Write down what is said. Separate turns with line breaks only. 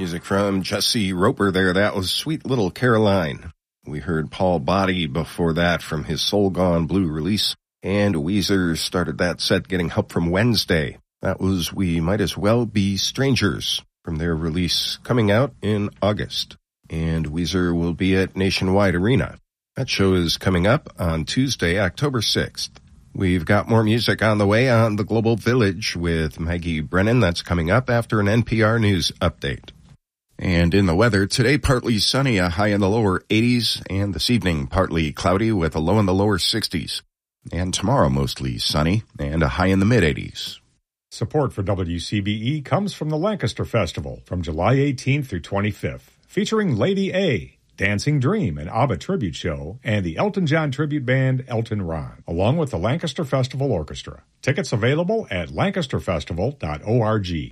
Music from Jesse Roper there. That was Sweet Little Caroline. We heard Paul Body before that from his Soul Gone Blue release. And Weezer started that set getting help from Wednesday. That was We Might As Well Be Strangers from their release coming out in August. And Weezer will be at Nationwide Arena. That show is coming up on Tuesday, October 6th. We've got more music on the way on The Global Village with Maggie Brennan. That's coming up after an NPR News update. And in the weather, today partly sunny, a high in the lower 80s, and this evening partly cloudy with a low in the lower 60s. And tomorrow mostly sunny and a high in the mid-80s.
Support for WCBE comes from the Lancaster Festival from July 18th through 25th, featuring Lady A, Dancing Dream, an ABBA tribute show, and the Elton John tribute band Elton Ron, along with the Lancaster Festival Orchestra. Tickets available at lancasterfestival.org.